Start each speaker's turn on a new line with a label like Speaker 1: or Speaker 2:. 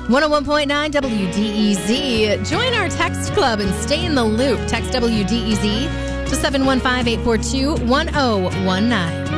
Speaker 1: 101.9 WDEZ. Join our text club and stay in the loop. Text WDEZ to 715-842-1019.